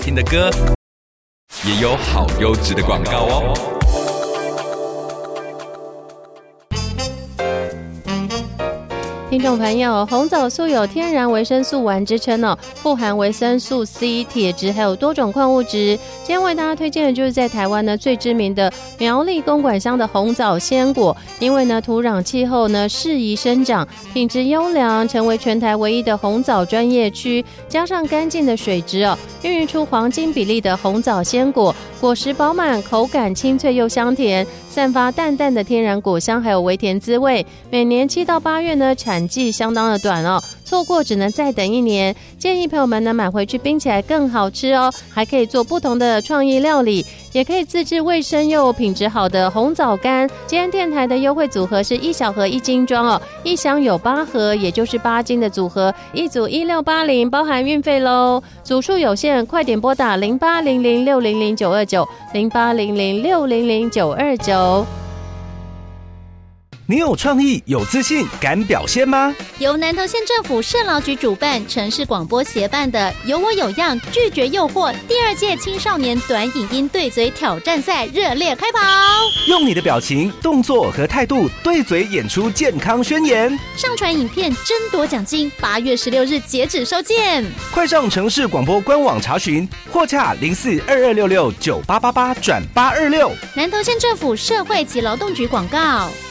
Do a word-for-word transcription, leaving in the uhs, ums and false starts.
听的歌，也有好优质的广告哦。 听众朋友，红枣素有天然维生素丸之称哦，富含维生素 C、铁质，还有多种矿物质。今天为大家推荐的就是在台湾呢最知名的苗栗公馆乡的红枣鲜果，因为呢土壤气候呢适宜生长，品质优良，成为全台唯一的红枣专业区，加上干净的水质哦，孕育出黄金比例的红枣鲜果，果实饱满，口感清脆又香甜，散发淡淡的天然果香，还有微甜滋味。每年七到八月呢产季相当的短哦，错过只能再等一年。建议朋友们呢买回去冰起来更好吃哦，还可以做不同的创意料理，也可以自制卫生又品质好的红枣干。今天电台的优惠组合是一小盒一斤装哦，一箱有八盒，也就是八斤的组合，一组一六八零，包含运费喽。组数有限，快点拨打零八零零六零零九二九零八零零六零零九二九。 你有创意、有自信、敢表现吗？ 由南投县政府社劳局主办、城市广播协办的“有我有样，拒绝诱惑”第二届青少年短影音对嘴挑战赛热烈开跑， 用你的表情、动作和态度对嘴演出健康宣言， 上传影片争夺奖金。八月十六日截止收件， 快上城市广播官网查询，或洽零四二二六六九八八八转八二六。 南投县政府社会及劳动局广告。